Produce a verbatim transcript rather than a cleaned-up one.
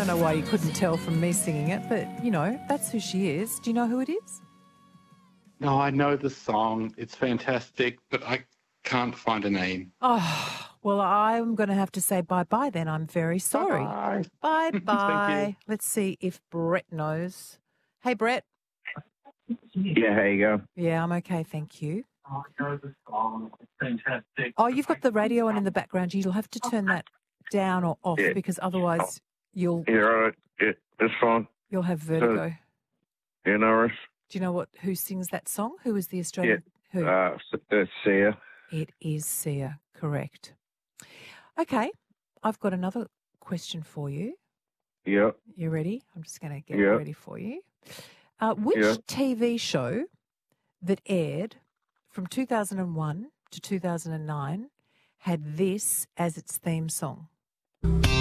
don't know why you couldn't tell from me singing it, but, you know, that's who she is. Do you know who it is? No, I know the song. It's fantastic, but I can't find a name. Oh, well, I'm going to have to say bye-bye then. I'm very sorry. Bye. Bye-bye. Thank you. Let's see if Brett knows. Hey, Brett. Yeah, how you go? Yeah, I'm okay, thank you. Oh, I know the song. It's fantastic. Oh, you've got the radio on in the background. You'll have to turn that down or off Yeah. because otherwise you'll Yeah, right. Yeah, it's fine. you'll have vertigo. You know, Do you know what who sings that song? Who is the Australian? Who? uh, it's Sia. It is Sia, correct. Okay, I've got another question for you. Yep. You ready? I'm just going to get Yeah. it ready for you. Uh, which Yeah. T V show that aired from two thousand one to two thousand nine had this as its theme song?